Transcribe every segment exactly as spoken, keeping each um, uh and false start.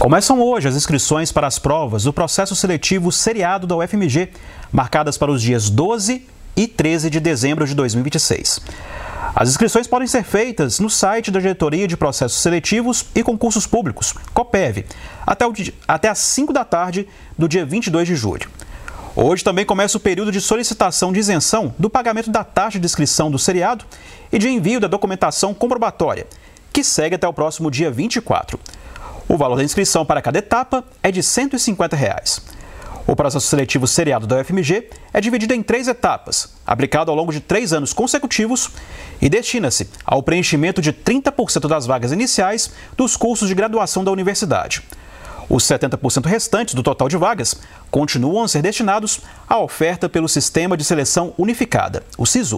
Começam hoje as inscrições para as provas do processo seletivo seriado da U F M G, marcadas para os dias doze e treze de dezembro de dois mil e vinte e seis. As inscrições podem ser feitas no site da Diretoria de Processos Seletivos e Concursos Públicos, COPEV, até, o, até às cinco da tarde do dia vinte e dois de julho. Hoje também começa o período de solicitação de isenção do pagamento da taxa de inscrição do seriado e de envio da documentação comprobatória, que segue até o próximo dia vinte e quatro. O valor da inscrição para cada etapa é de cento e cinquenta reais. O processo seletivo seriado da U F M G é dividido em três etapas, aplicado ao longo de três anos consecutivos e destina-se ao preenchimento de trinta por cento das vagas iniciais dos cursos de graduação da universidade. Os setenta por cento restantes do total de vagas continuam a ser destinados à oferta pelo Sistema de Seleção Unificada, o SISU.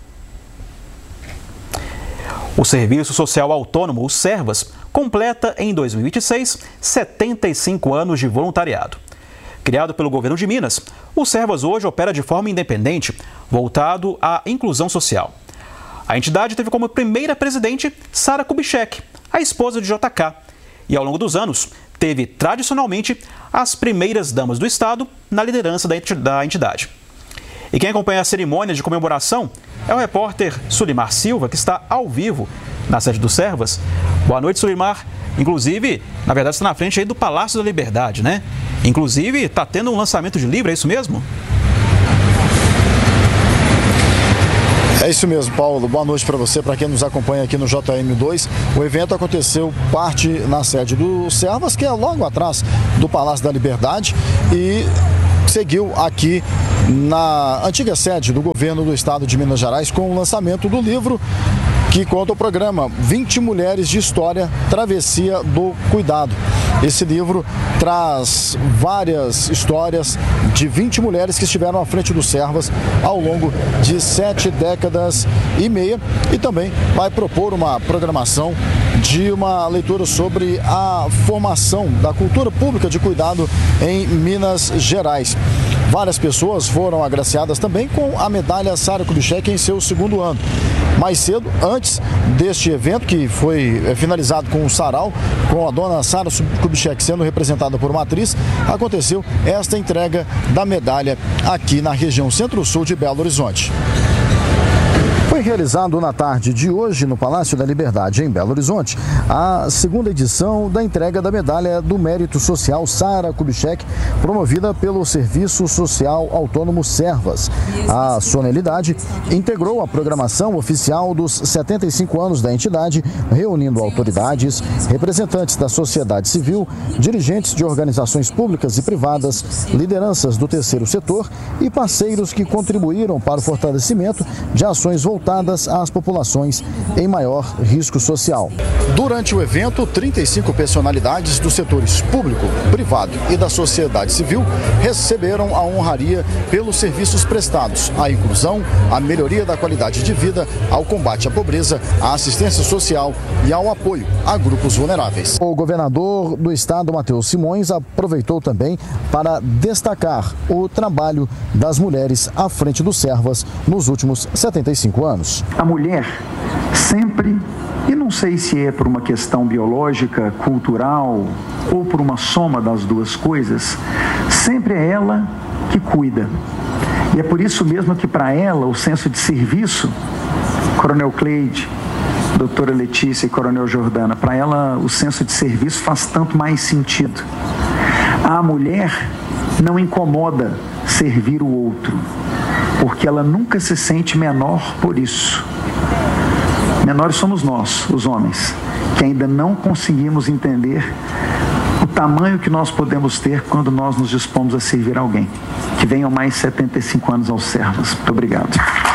O Serviço Social Autônomo, o SERVAS, completa em dois mil e vinte e seis setenta e cinco anos de voluntariado. Criado pelo governo de Minas, o SERVAS hoje opera de forma independente, voltado à inclusão social. A entidade teve como primeira presidente Sara Kubitschek, a esposa de J K, e ao longo dos anos teve tradicionalmente as primeiras damas do Estado na liderança da entidade. E quem acompanha a cerimônia de comemoração é o repórter Sulimar Silva, que está ao vivo na sede do SERVAS. Boa noite, Sulimar. Inclusive, na verdade, está na frente aí do Palácio da Liberdade, né? Inclusive, está tendo um lançamento de livro, é isso mesmo? É isso mesmo, Paulo. Boa noite para você, para quem nos acompanha aqui no J M dois. O evento aconteceu parte na sede do SERVAS, que é logo atrás do Palácio da Liberdade, e seguiu aqui na antiga sede do governo do estado de Minas Gerais com o lançamento do livro que conta o programa vinte Mulheres de História, Travessia do Cuidado. Esse livro traz várias histórias de vinte mulheres que estiveram à frente do SERVAS ao longo de sete décadas e meia, e também vai propor uma programação de uma leitura sobre a formação da cultura pública de cuidado em Minas Gerais. Várias pessoas foram agraciadas também com a medalha Sara Kubitschek em seu segundo ano. Mais cedo, antes deste evento, que foi finalizado com um sarau, com a dona Sara Kubitschek sendo representada por uma atriz, aconteceu esta entrega da medalha aqui na região centro-sul de Belo Horizonte. Foi realizado na tarde de hoje, no Palácio da Liberdade, em Belo Horizonte, a segunda edição da entrega da medalha do Mérito Social Sara Kubitschek, promovida pelo Serviço Social Autônomo SERVAS. A solenidade integrou a programação oficial dos setenta e cinco anos da entidade, reunindo autoridades, representantes da sociedade civil, dirigentes de organizações públicas e privadas, lideranças do terceiro setor e parceiros que contribuíram para o fortalecimento de ações voltadas às populações em maior risco social. Durante o evento, trinta e cinco personalidades dos setores público, privado e da sociedade civil receberam a honraria pelos serviços prestados à inclusão, à melhoria da qualidade de vida, ao combate à pobreza, à assistência social e ao apoio a grupos vulneráveis. O governador do estado, Matheus Simões, aproveitou também para destacar o trabalho das mulheres à frente do SERVAS nos últimos setenta e cinco anos. A mulher sempre, e não sei se é por uma questão biológica, cultural ou por uma soma das duas coisas, sempre é ela que cuida. E é por isso mesmo que para ela o senso de serviço, Coronel Cleide, doutora Letícia e Coronel Jordana, para ela o senso de serviço faz tanto mais sentido. A mulher não incomoda servir o outro, porque ela nunca se sente menor por isso. Menores somos nós, os homens, que ainda não conseguimos entender o tamanho que nós podemos ter quando nós nos dispomos a servir alguém. Que venham mais setenta e cinco anos aos SERVAS. Muito obrigado.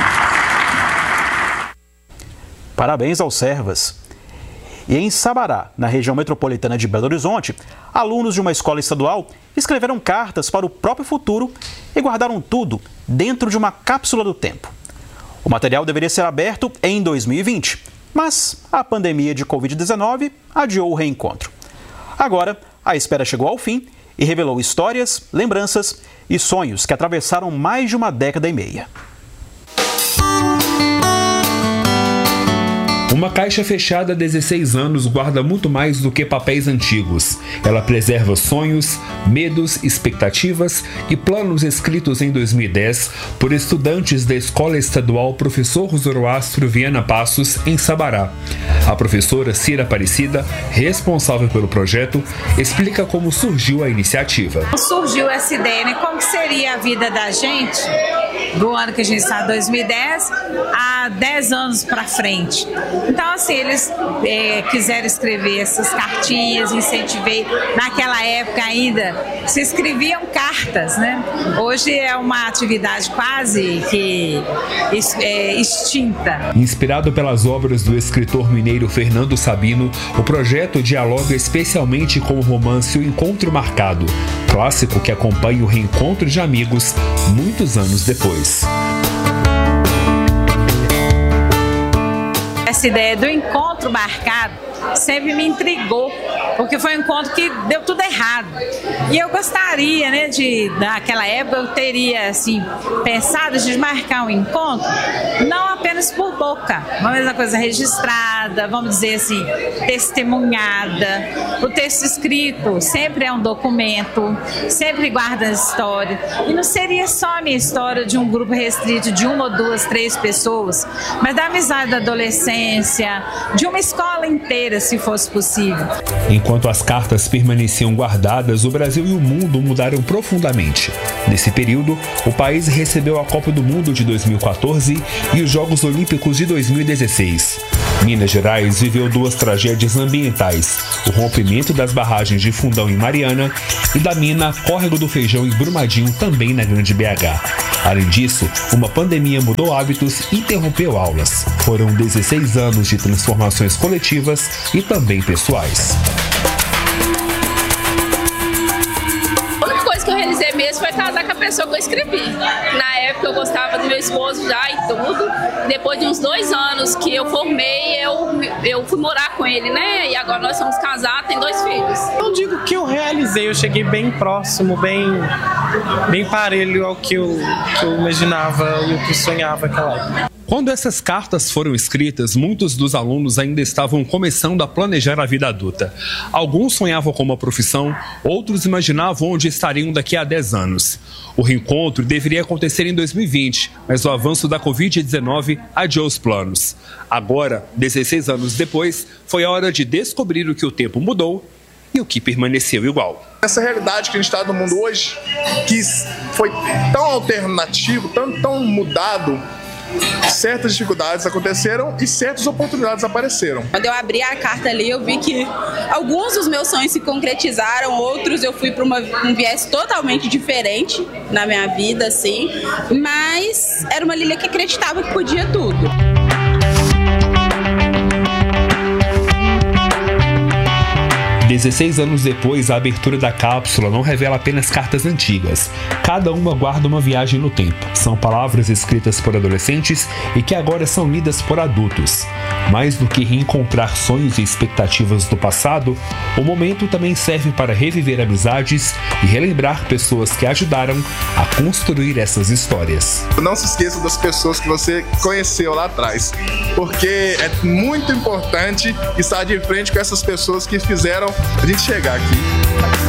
Parabéns aos SERVAS. E em Sabará, na região metropolitana de Belo Horizonte, alunos de uma escola estadual escreveram cartas para o próprio futuro e guardaram tudo dentro de uma cápsula do tempo. O material deveria ser aberto em dois mil e vinte, mas a pandemia de covid dezenove adiou o reencontro. Agora, a espera chegou ao fim e revelou histórias, lembranças e sonhos que atravessaram mais de uma década e meia. Uma caixa fechada há dezesseis anos guarda muito mais do que papéis antigos. Ela preserva sonhos, medos, expectativas e planos escritos em dois mil e dez por estudantes da Escola Estadual Professor Zoroastro Viana Passos, em Sabará. A professora Cira Aparecida, responsável pelo projeto, explica como surgiu a iniciativa. Surgiu essa ideia, né? Como seria a vida da gente do ano que a gente está, dois mil e dez, há dez anos para frente. Então, assim, eles é, quiseram escrever essas cartinhas, incentivei. Naquela época ainda se escreviam cartas, né? Hoje é uma atividade quase que é, extinta. Inspirado pelas obras do escritor mineiro Fernando Sabino, o projeto dialoga especialmente com o romance O Encontro Marcado, clássico que acompanha o reencontro de amigos muitos anos depois. Essa ideia do encontro marcado sempre me intrigou, porque foi um encontro que deu tudo errado. E eu gostaria, né, de, naquela época, eu teria, assim, pensado de marcar um encontro, não apenas por boca, mas uma coisa registrada, vamos dizer assim, testemunhada. O texto escrito sempre é um documento, sempre guarda a história. E não seria só a minha história de um grupo restrito de uma ou duas, três pessoas, mas da amizade da adolescência, de uma escola inteira, se fosse possível. Enquanto as cartas permaneciam guardadas, o Brasil e o mundo mudaram profundamente. Nesse período, o país recebeu a Copa do Mundo de dois mil e quatorze e os Jogos Olímpicos de dois mil e dezesseis. Minas Gerais viveu duas tragédias ambientais, o rompimento das barragens de Fundão em Mariana e da mina Córrego do Feijão em Brumadinho, também na Grande B H. Além disso, uma pandemia mudou hábitos e interrompeu aulas. Foram dezesseis anos de transformações coletivas e também pessoais. A única coisa que eu realizei mesmo foi casar com a pessoa que eu escrevi. Na época eu gostava do meu esposo já e tudo. Depois de uns dois anos que eu formei, eu, eu fui morar com ele, né? E agora nós somos casados, tem dois filhos. Eu digo que eu realizei, eu cheguei bem próximo, bem, bem parelho ao que eu, que eu imaginava e o que eu sonhava naquela época. Quando essas cartas foram escritas, muitos dos alunos ainda estavam começando a planejar a vida adulta. Alguns sonhavam com uma profissão, outros imaginavam onde estariam daqui a dez anos. O reencontro deveria acontecer em dois mil e vinte, mas o avanço da covid dezenove adiou os planos. Agora, dezesseis anos depois, foi a hora de descobrir o que o tempo mudou e o que permaneceu igual. Essa realidade que a gente está no mundo hoje, que foi tão alternativo, tão, tão mudado, certas dificuldades aconteceram e certas oportunidades apareceram. Quando eu abri a carta ali, eu vi que alguns dos meus sonhos se concretizaram, outros eu fui para um viés totalmente diferente na minha vida, assim, mas era uma Lília que acreditava que podia tudo. dezesseis anos depois, a abertura da cápsula não revela apenas cartas antigas. Cada uma guarda uma viagem no tempo. São palavras escritas por adolescentes e que agora são lidas por adultos. Mais do que reencontrar sonhos e expectativas do passado, o momento também serve para reviver amizades e relembrar pessoas que ajudaram a construir essas histórias. Não se esqueça das pessoas que você conheceu lá atrás, porque é muito importante estar de frente com essas pessoas que fizeram a gente chegar aqui.